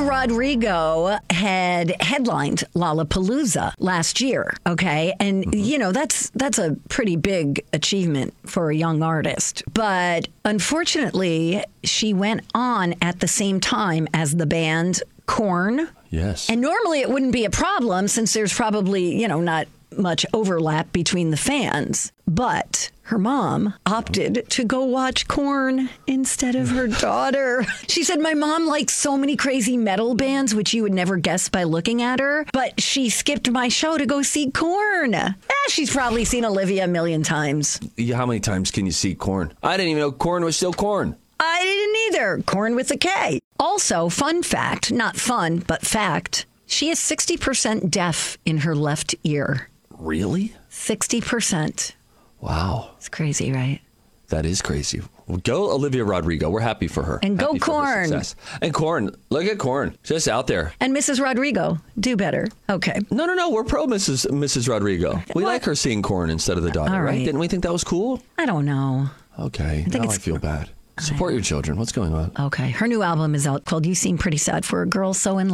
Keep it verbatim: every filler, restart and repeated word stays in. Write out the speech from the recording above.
Rodrigo had headlined Lollapalooza last year, okay? And, mm-hmm. you know, that's that's a pretty big achievement for a young artist. But unfortunately, she went on at the same time as the band Korn. Yes. And normally it wouldn't be a problem since there's probably, you know, not much overlap between the fans. But her mom opted to go watch Korn instead of her daughter. She said, my mom likes so many crazy metal bands, which you would never guess by looking at her. But she skipped my show to go see Korn. Eh, she's probably seen Olivia a million times. Yeah, how many times can you see Korn? I didn't even know Korn was still Korn. I didn't either. Korn with a K. Also, fun fact, not fun, but fact, she is sixty percent deaf in her left ear. Really? sixty percent. Wow. It's crazy, right? That is crazy. Well, go Olivia Rodrigo. We're happy for her. And happy go Korn. And Korn. Look at Korn. Just out there. And Missus Rodrigo. Do better. Okay. No, no, no. We're pro Missus Missus Rodrigo. We what? like her seeing Korn instead of the daughter, All right. right? Didn't we think that was cool? I don't know. Okay. I think now it's, I feel bad. Support your children. What's going on? Okay. Her new album is out called You Seem Pretty Sad for a Girl So in